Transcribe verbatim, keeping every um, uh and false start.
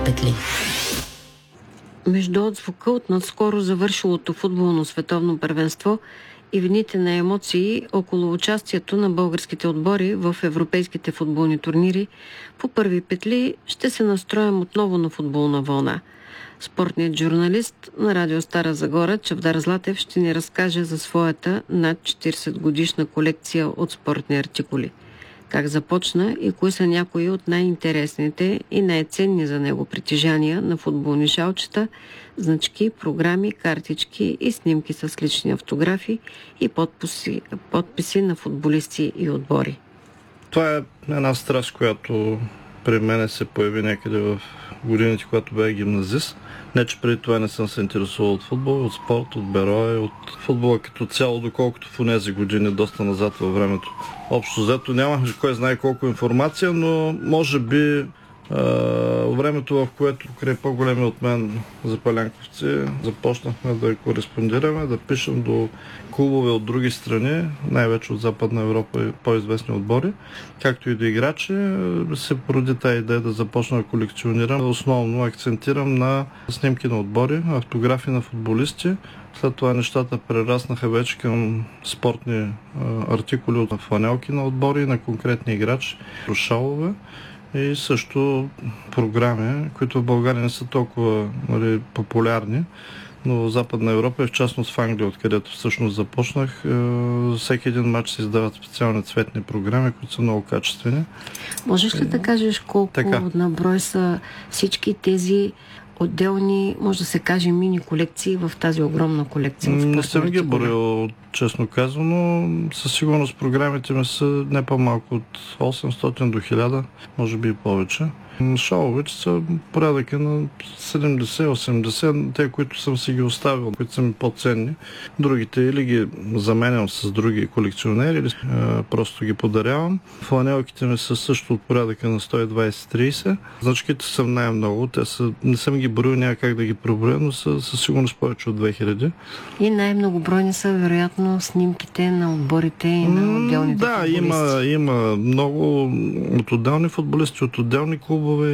петли. Между отзвука от наскоро завършилото футболно световно първенство и вините на емоции около участието на българските отбори в европейските футболни турнири, по първи петли ще се настроим отново на футболна вълна. Спортният журналист на радио Стара Загора Чавдар Златев ще ни разкаже за своята над четиридесет годишна колекция от спортни артикули. Как започна и кои са някои от най-интересните и най-ценни за него притежания на футболни шалчета, значки, програми, картички и снимки с лични автографи и подписи, подписи на футболисти и отбори. Това е една страст, която при мене се появи някъде в годините, когато бях гимназист. Не, че преди това не съм се интересувал от футбол, от спорт, от берое, от футбола като цяло, доколкото в онези години, доста назад във времето. Общо взето нямах кой знае колко информация, но може би времето, в което край по-големи от мен запалянковци започнахме да кореспондираме, да пишем до клубове от други страни, най-вече от Западна Европа и по-известни отбори, както и до играчи, се породи тази идея да започна да колекционирам. Основно акцентирам на снимки на отбори, автографи на футболисти. След това нещата прераснаха вече към спортни а, артикули от фланелки на отбори, на конкретни играчи, шалове. И също програми, които в България не са толкова, нали, популярни, но в Западна Европа и в частност в Англия, откъдето всъщност започнах, всеки един матч се издават специални цветни програми, които са много качествени. Можеш ли да кажеш колко така на брой са всички тези отделни, може да се каже, мини колекции в тази огромна колекция? Не съм ги борил, честно казано. Със сигурност програмите ми са не по-малко от осемстотин до хиляда, може би и повече. Шаловете са порядъка на седемдесет-осемдесет, те, които съм си ги оставил, които са ми по-ценни. Другите или ги заменям с други колекционери, или е, просто ги подарявам. Фланелките ми са също от порядъка на сто и двайсет до трийсет. Значките са най-много, те са, не съм ги броил, няма как да ги проброя, но са със сигурност повече от две хиляди. И най-многобройни са вероятно снимките на отборите и на отделните да, футболисти. Да, има, има много от отделни футболисти, от отделни клубове.